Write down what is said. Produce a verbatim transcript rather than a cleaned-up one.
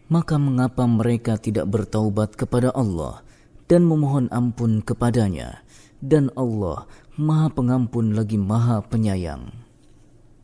Maka mengapa mereka tidak bertaubat kepada Allah dan memohon ampun kepadanya, dan Allah Maha Pengampun lagi Maha Penyayang.